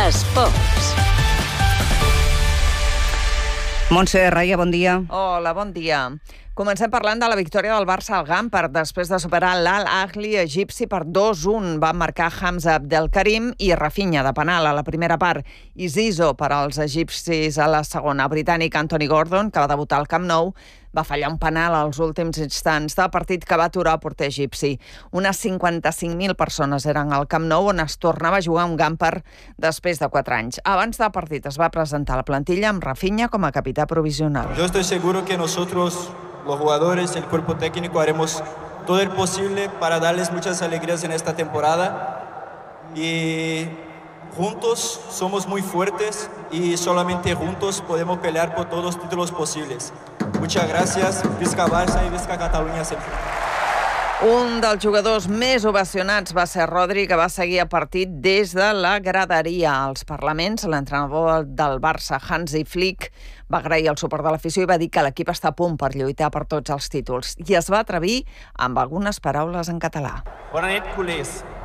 Esports. Montse Raia, bon dia. Hola, bon dia. Comencem parlant de la victòria del Barça al Gamper després de superar l'Al Ahly egipci per 2-1. Van marcar Hamza Abdelkarim i Rafinha de penal a la primera part i Zizou per als egipcis a la segona. Britànic Anthony Gordon, que va debutar al Camp Nou, va fallar un penal als últims instants del partit que va aturar el porter egipci. Unes 55.000 persones eren al Camp Nou, on es tornava a jugar un Gamper després de 4 anys. Abans del partit es va presentar la plantilla amb Rafinha com a capità provisional. Yo estoy seguro que nosotros, los jugadores, el cuerpo técnico, haremos todo el posible para darles muchas alegrías en esta temporada. Y juntos somos muy fuertes y solamente juntos podemos pelear por todos los títulos posibles. Muchas gracias. Visca Barça i visca Catalunya sempre. Un dels jugadors més ovacionats va ser Rodri, que va seguir el partit des de la graderia. Als parlaments, l'entrenador del Barça, Hansi Flick, va agrair el suport de l'afició i va dir que l'equip està a punt per lluitar per tots els títols. I es va atrevir amb algunes paraules en català. Bona nit, culers.